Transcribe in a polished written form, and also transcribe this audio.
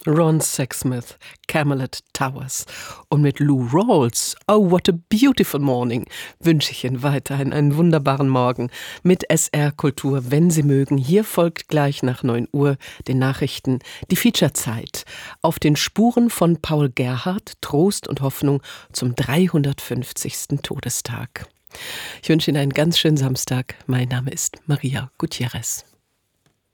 Ron Sexsmith, Camelot Towers. Und mit Lou Rawls, Oh, what a beautiful morning, wünsche ich Ihnen weiterhin einen wunderbaren Morgen mit SR Kultur, wenn Sie mögen. Hier folgt gleich nach 9 Uhr den Nachrichten die Featurezeit. Auf den Spuren von Paul Gerhardt, Trost und Hoffnung zum 350. Todestag. Ich wünsche Ihnen einen ganz schönen Samstag. Mein Name ist Maria Gutierrez.